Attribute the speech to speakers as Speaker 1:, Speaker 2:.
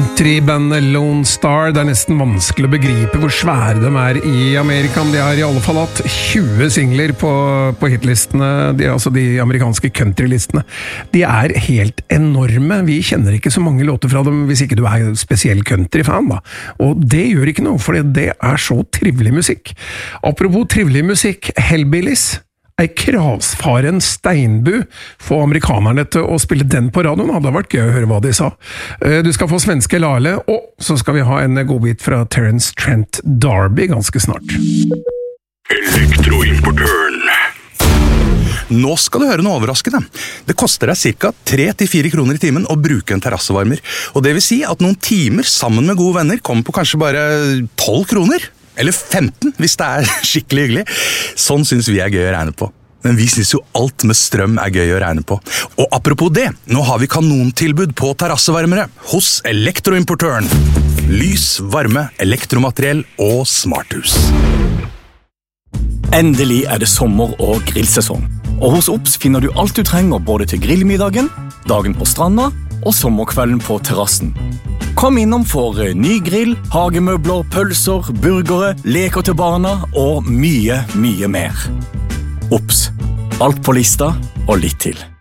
Speaker 1: Countrybandet Lone Star, det nesten vanskelig å begripe hvor svære de I Amerika. De har I alle fall hatt 20 singler på hitlistene, altså de amerikanske countrylistene. De helt enorme. Vi kjenner ikke så mange låter fra dem hvis ikke du spesiell countryfan, da. Og det gjør ikke noe, for det så trivelig musikk. Apropos trivelig musikk, Hellbillies. Kravsfaren Steinbu få amerikanerne til å spille den på radioen. Det hadde vært gøy å høre hva de sa. Du skal få svenske Lale, og så skal vi ha en godbit fra Terence Trent D'Arby ganske snart.
Speaker 2: Elektroimportøren. Nå skal du høre noe overraskende. Det koster deg ca. 3-4 kroner I timen å bruke en terrassevarmer. Og det vil si at noen timer sammen med gode venner kommer på kanskje bare 12 kroner. Eller 15, hvis det skikkelig hyggelig. Sånn synes vi gøy å regne på. Men vi synes jo alt med strøm gøy å regne på. Og apropos det, nå har vi kanontilbud på terrassevarmere hos Elektroimportøren. Lys, varme, elektromateriell og smarthus.
Speaker 3: Endelig det sommer- og grillsesong. Og hos Ops finner du alt du trenger både til grillmiddagen, dagen på stranda og sommerkvelden på terrassen. Kom innom for ny grill, hagemøbler, pølser, burgere, leker til barna og mye, mye mer. Ops. Alt på lista og litt til.